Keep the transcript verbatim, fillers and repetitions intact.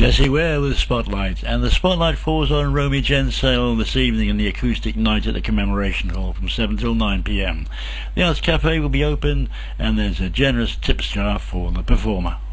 Jessie Ware with Spotlight, and the spotlight falls on Romy Jensale this evening in the acoustic night at the Commemoration Hall from seven till nine p m. The Arts Cafe will be open and there's a generous tips jar for the performer.